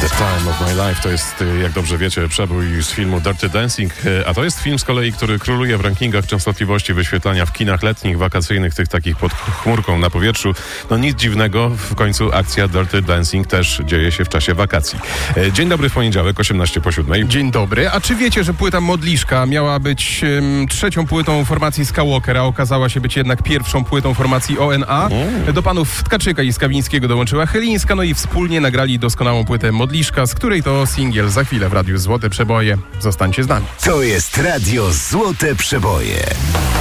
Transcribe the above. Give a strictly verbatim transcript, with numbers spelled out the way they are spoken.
The Time of My Life to jest, jak dobrze wiecie, przebój z filmu Dirty Dancing, a to jest film z kolei, który króluje w rankingach częstotliwości wyświetlania w kinach letnich, wakacyjnych, tych takich pod chmurką na powietrzu. No nic dziwnego, w końcu akcja Dirty Dancing też dzieje się w czasie wakacji. Dzień dobry w poniedziałek, osiemnaście po siódmej. Dzień dobry. A czy wiecie, że płyta Modliszka miała być um, trzecią płytą formacji Skywalker, a okazała się być jednak pierwszą płytą formacji O N A? Mm. Do panów Tkaczyka i Skawińskiego dołączyła Chylińska, no i wspólnie nagrali doskonałą płytę Modliszka, z której to singiel za chwilę w Radiu Złote Przeboje. Zostańcie z nami. To jest Radio Złote Przeboje.